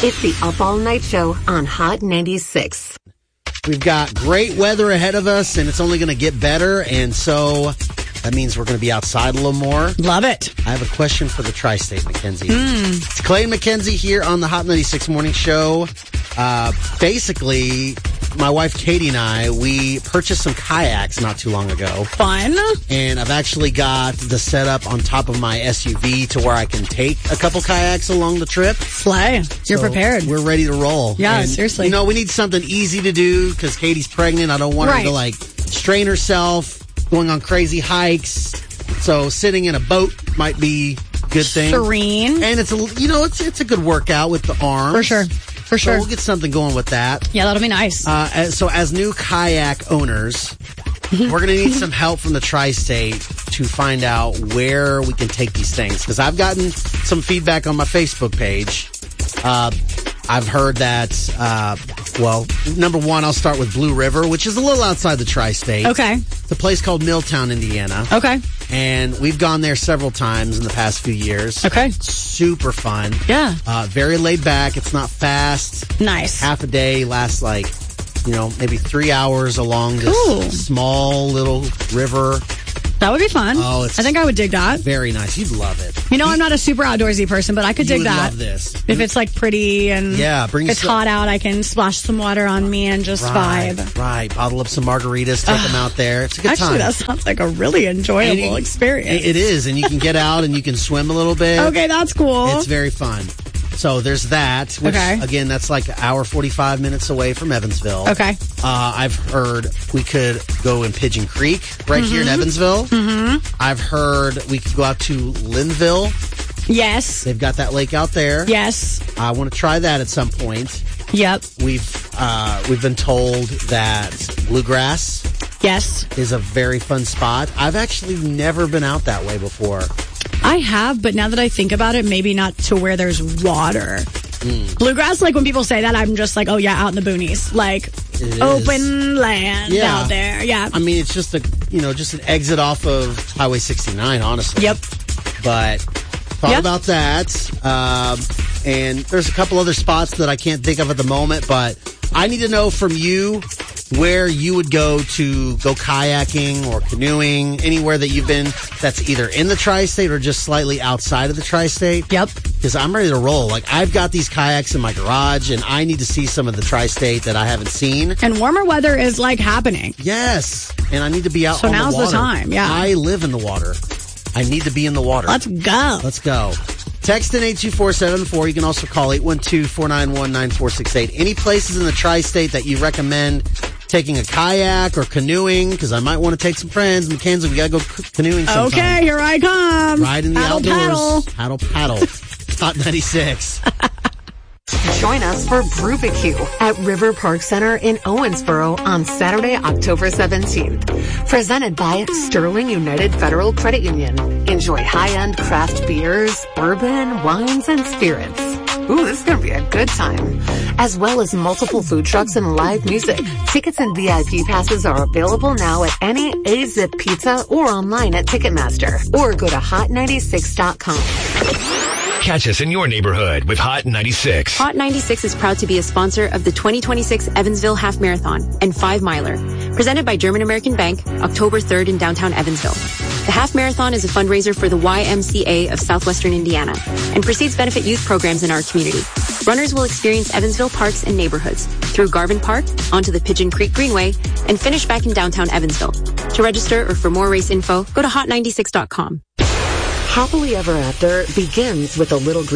It's the Up All Night Show on Hot 96. We've got great weather ahead of us, and it's only going to get better, and so that means we're going to be outside a little more. Love it. I have a question for the Tri-State, Mackenzie. It's Clay and Mackenzie here on the Hot 96 Morning Show. Basically, my wife Katie and I, we purchased some kayaks not too long ago. Fun. And I've actually got the setup on top of my SUV to where I can take a couple kayaks along the trip. Slay. You're prepared. We're ready to roll. Yeah, and, seriously. You know, we need something easy to do because Katie's pregnant. I don't want her to, like, strain herself going on crazy hikes. So sitting in a boat might be a good thing. Serene. And it's a good workout with the arms. For sure. For sure. So we'll get something going with that. Yeah, that'll be nice. So as new kayak owners, we're going to need some help from the Tri-State to find out where we can take these things. Because I've gotten some feedback on my Facebook page. I've heard that, number one, I'll start with Blue River, which is a little outside the Tri-State. Okay. It's a place called Milltown, Indiana. Okay. And we've gone there several times in the past few years. Okay. Super fun. Yeah. Very laid back. It's not fast. Nice. Half a day, lasts maybe 3 hours along this small little river. That would be fun. Oh, I think I would dig that. Very nice. You'd love it. You know, I'm not a super outdoorsy person, but I could dig that. You would love this. If it's like pretty and it's hot out, I can splash some water on me and just vibe. Right. Bottle up some margaritas, take them out there. It's a good time. Actually, that sounds like a really enjoyable experience. It is, and you can get out and you can swim a little bit. Okay, that's cool. It's very fun. So there's that, which, again, that's like an hour, 45 minutes away from Evansville. Okay. I've heard we could go in Pigeon Creek right here in Evansville. Mm-hmm. I've heard we could go out to Linville. Yes. They've got that lake out there. Yes. I want to try that at some point. Yep. We've been told that Bluegrass is a very fun spot. I've actually never been out that way before. I have, but now that I think about it, maybe not to where there's water. Bluegrass, like when people say that, I'm just like, oh yeah, out in the boonies. Like open land out there. Yeah. I mean, it's just an exit off of Highway 69, honestly. Yep. But thought about that. And there's a couple other spots that I can't think of at the moment, but I need to know from you where you would go kayaking or canoeing, anywhere that you've been that's either in the Tri-State or just slightly outside of the Tri-State. Yep. Because I'm ready to roll. Like, I've got these kayaks in my garage, and I need to see some of the Tri-State that I haven't seen. And warmer weather is, like, happening. Yes. And I need to be out on the water. So now's the time, yeah. I live in the water. I need to be in the water. Let's go. Let's go. Text in 82474. You can also call 812-491-9468. Any places in the Tri-State that you recommend taking a kayak or canoeing? Because I might want to take some friends. Mackenzie, we got to go canoeing sometime. Okay, here I come. Ride in the outdoors. Paddle. Hot 96. Join us for Brewbecue at River Park Center in Owensboro on Saturday, October 17th. Presented by Sterling United Federal Credit Union. Enjoy high-end craft beers, bourbon, wines, and spirits. Ooh, this is going to be a good time. As well as multiple food trucks and live music. Tickets and VIP passes are available now at any A-Zip Pizza or online at Ticketmaster. Or go to hot96.com. Catch us in your neighborhood with Hot 96. Hot 96 is proud to be a sponsor of the 2026 Evansville Half Marathon and 5 Miler, presented by German American Bank, October 3rd in downtown Evansville. The Half Marathon is a fundraiser for the YMCA of Southwestern Indiana and proceeds benefit youth programs in our community. Runners will experience Evansville parks and neighborhoods through Garvin Park, onto the Pigeon Creek Greenway, and finish back in downtown Evansville. To register or for more race info, go to hot96.com. Happily Ever After begins with a little